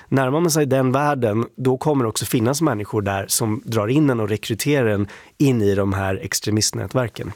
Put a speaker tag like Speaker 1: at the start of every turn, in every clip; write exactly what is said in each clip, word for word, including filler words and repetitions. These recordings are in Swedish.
Speaker 1: närmar man sig den världen, då kommer det också finnas människor där som drar in en och rekryterar en in i de här extremistnätverken.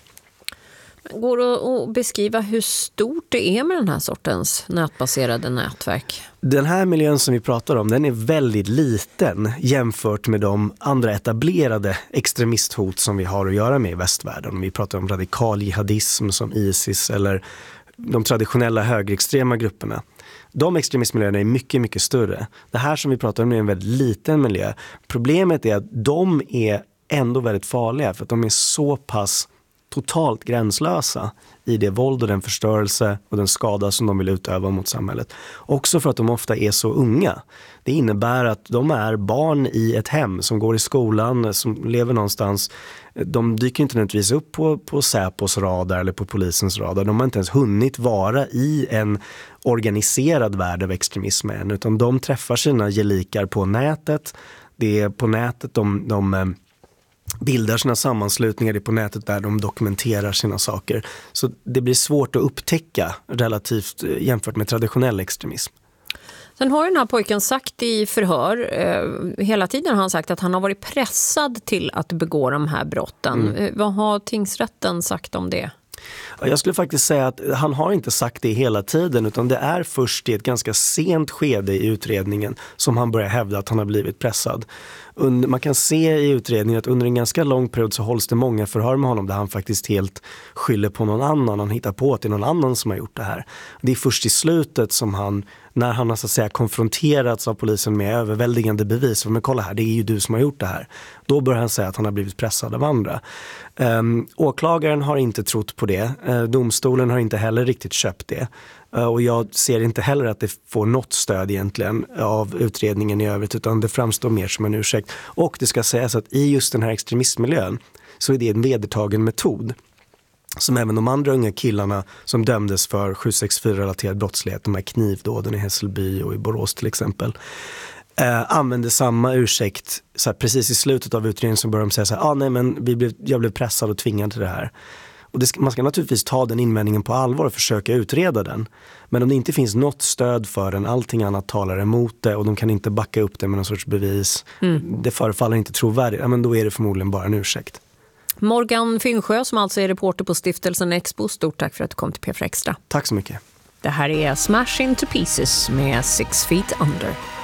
Speaker 2: Går det att beskriva hur stort det är med den här sortens nätbaserade nätverk?
Speaker 1: Den här miljön som vi pratar om, den är väldigt liten jämfört med de andra etablerade extremisthot som vi har att göra med i västvärlden. Vi pratar om radikal jihadism som ISIS eller de traditionella högerextrema grupperna. De extremistmiljöerna är mycket, mycket större. Det här som vi pratar om är en väldigt liten miljö. Problemet är att de är ändå väldigt farliga för att de är så pass totalt gränslösa i det våld och den förstörelse och den skada som de vill utöva mot samhället. Också för att de ofta är så unga. Det innebär att de är barn i ett hem som går i skolan, som lever någonstans. De dyker inte nödvändigtvis upp på, på Säpos radar eller på polisens radar. De har inte ens hunnit vara i en organiserad värld av extremism än, utan de träffar sina gelikar på nätet. Det är på nätet de... de bildar sina sammanslutningar, det är på nätet där de dokumenterar sina saker. Så det blir svårt att upptäcka relativt jämfört med traditionell extremism.
Speaker 2: Sen har den här pojken sagt i förhör, eh, hela tiden har han sagt att han har varit pressad till att begå de här brotten. Mm. Eh, vad har tingsrätten sagt om det?
Speaker 1: Jag skulle faktiskt säga att han har inte sagt det hela tiden, utan det är först i ett ganska sent skede i utredningen som han börjar hävda att han har blivit pressad. Man kan se i utredningen att under en ganska lång period så hålls det många förhör med honom där han faktiskt helt skyller på någon annan. Han hittar på att det är någon annan som har gjort det här. Det är först i slutet som han, när han har så att säga konfronterats av polisen med överväldigande bevis, men kolla här, det är ju du som har gjort det här. Då börjar han säga att han har blivit pressad av andra. Um, åklagaren har inte trott på det. Uh, domstolen har inte heller riktigt köpt det. Uh, och jag ser inte heller att det får något stöd egentligen av utredningen i övrigt, utan det framstår mer som en ursäkt. Och det ska sägas att i just den här extremistmiljön så är det en vedertagen metod som även de andra unga killarna som dömdes för sju sex fyra-relaterad brottslighet, de här knivdåden i Hässelby och i Borås till exempel, eh, använde samma ursäkt. Så här, precis i slutet av utredningen så började de säga så här, ah, nej men vi blev, jag blev pressad och tvingad till det här. Och det ska, man ska naturligtvis ta den invändningen på allvar och försöka utreda den. Men om det inte finns något stöd för den, allting annat talar emot det och de kan inte backa upp det med någon sorts bevis, mm. det förefaller inte trovärdigt, ja, men då är det förmodligen bara en ursäkt.
Speaker 2: Morgan Finnsjö som alltså är reporter på Stiftelsen Expo, stort tack för att du kom till P fyra Extra.
Speaker 1: Tack så mycket.
Speaker 2: Det här är Smash Into Pieces med Six Feet Under.